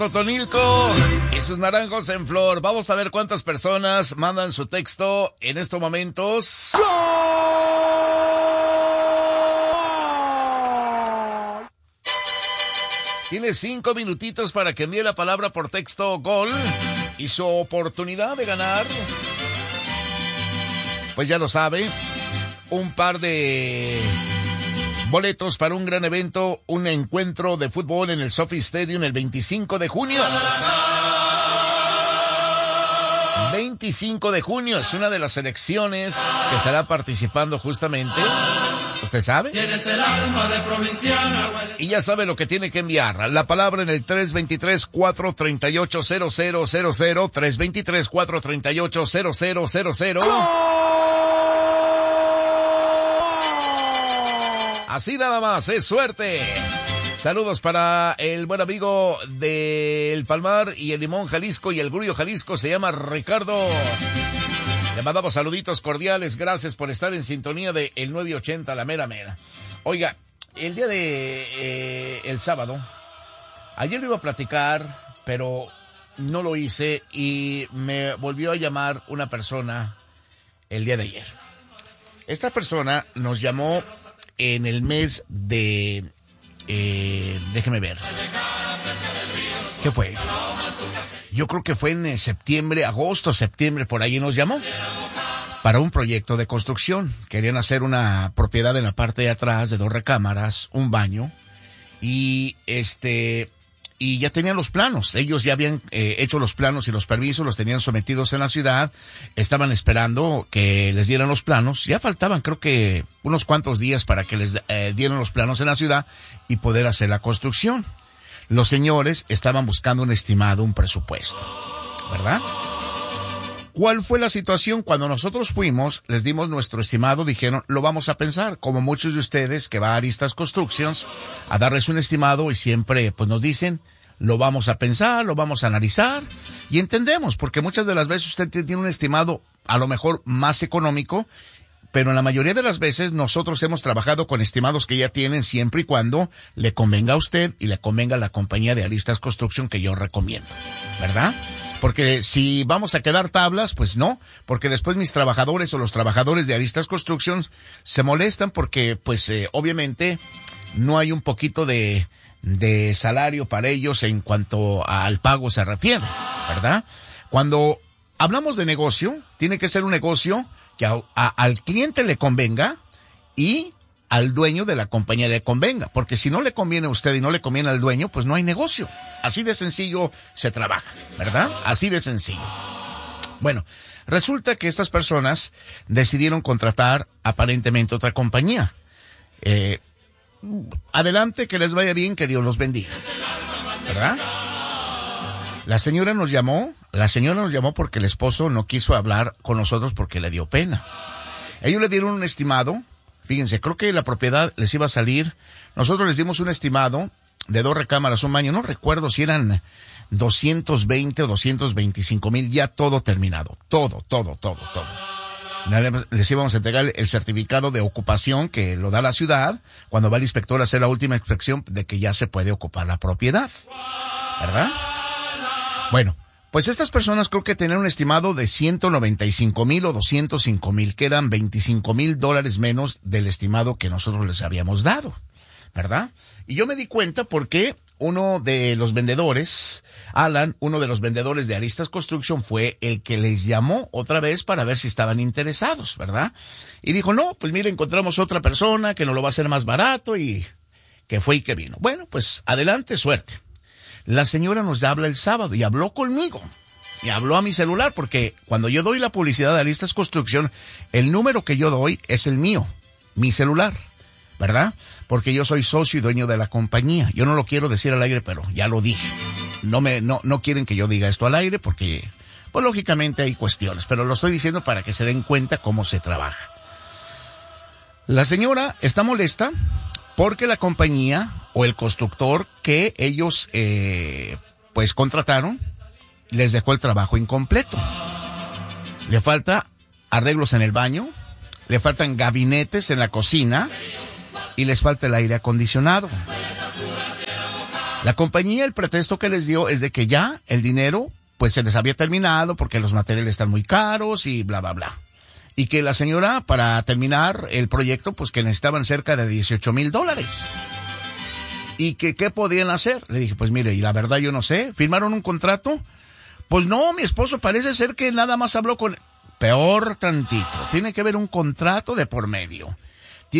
Totonilco y sus naranjos en flor. Vamos a ver cuántas personas mandan su texto en estos momentos. ¡Gol! Tiene 5 minutitos para que envíe la palabra por texto gol y su oportunidad de ganar, pues ya lo sabe, un par de boletos para un gran evento, un encuentro de fútbol en el Sophie Stadium el 25 de junio. 25 de junio es una de las selecciones que estará participando justamente. ¿Usted sabe? Y ya sabe lo que tiene que enviar. La palabra en el 323-438-0000, 323-438-0000. Así nada más, es suerte. Saludos para el buen amigo del Palmar y el Limón Jalisco y el Grullo Jalisco, se llama Ricardo. Le mandamos saluditos cordiales, gracias por estar en sintonía de el 980, la mera mera. Oiga, el día de el sábado, ayer lo iba a platicar, pero no lo hice y me volvió a llamar una persona el día de ayer. Esta persona nos llamó en el mes de... déjeme ver. ¿Qué fue? Yo creo que fue en septiembre, agosto, septiembre, por ahí nos llamó. Para un proyecto de construcción. Querían hacer una propiedad en la parte de atrás de 2 recámaras, un baño. Y y ya tenían los planos. Ellos ya habían hecho los planos y los permisos, los tenían sometidos en la ciudad. Estaban esperando que les dieran los planos. Ya faltaban, creo que, unos cuantos días para que les dieran los planos en la ciudad y poder hacer la construcción. Los señores estaban buscando un estimado, un presupuesto, ¿verdad? ¿Cuál fue la situación? Cuando nosotros fuimos, les dimos nuestro estimado, dijeron, lo vamos a pensar, como muchos de ustedes que va a Aristas Constructions a darles un estimado y siempre pues nos dicen, lo vamos a pensar, lo vamos a analizar y entendemos, porque muchas de las veces usted tiene un estimado a lo mejor más económico, pero en la mayoría de las veces nosotros hemos trabajado con estimados que ya tienen siempre y cuando le convenga a usted y le convenga a la compañía de Aristas Construction que yo recomiendo, ¿verdad? Porque si vamos a quedar tablas, pues no, porque después mis trabajadores o los trabajadores de Aristas Constructions se molestan porque, pues, obviamente no hay un poquito de salario para ellos en cuanto al pago se refiere, ¿verdad? Cuando hablamos de negocio, tiene que ser un negocio que al cliente le convenga y al dueño de la compañía le convenga, porque si no le conviene a usted y no le conviene al dueño, pues no hay negocio. Así de sencillo se trabaja, ¿verdad? Así de sencillo. Bueno, resulta que estas personas decidieron contratar aparentemente otra compañía. Adelante, que les vaya bien, que Dios los bendiga, ¿verdad? La señora nos llamó porque el esposo no quiso hablar con nosotros porque le dio pena. Ellos le dieron un estimado. Fíjense, creo que la propiedad les iba a salir. Nosotros les dimos un estimado de 2 recámaras, un baño. No recuerdo si eran 220 o 225,000, ya todo terminado. Todo. Les íbamos a entregar el certificado de ocupación que lo da la ciudad cuando va el inspector a hacer la última inspección de que ya se puede ocupar la propiedad, ¿verdad? Bueno, pues estas personas creo que tenían un estimado de 195,000 o 205,000, que eran $25,000 menos del estimado que nosotros les habíamos dado, ¿verdad? Y yo me di cuenta porque uno de los vendedores, Alan, uno de los vendedores de Aristas Construction, fue el que les llamó otra vez para ver si estaban interesados, ¿verdad? Y dijo, no, pues mire, encontramos otra persona que nos lo va a hacer más barato y que fue y que vino. Bueno, pues adelante, suerte. La señora nos habla el sábado y habló conmigo. Y habló a mi celular porque cuando yo doy la publicidad de Aristas Construction, el número que yo doy es el mío, mi celular, ¿verdad? Porque yo soy socio y dueño de la compañía. Yo no lo quiero decir al aire, pero ya lo dije. No quieren que yo diga esto al aire porque, pues lógicamente hay cuestiones, pero lo estoy diciendo para que se den cuenta cómo se trabaja. La señora está molesta porque la compañía o el constructor que ellos pues contrataron les dejó el trabajo incompleto. Le falta arreglos en el baño, le faltan gabinetes en la cocina y les falta el aire acondicionado. La compañía, el pretexto que les dio es de que ya el dinero, pues se les había terminado porque los materiales están muy caros y bla, bla, bla. Y que la señora, para terminar el proyecto, pues que necesitaban cerca de $18,000. Y que, ¿qué podían hacer? Le dije, pues mire, y la verdad yo no sé, ¿firmaron un contrato? Pues no, mi esposo parece ser que nada más habló con... Peor tantito, tiene que haber un contrato de por medio.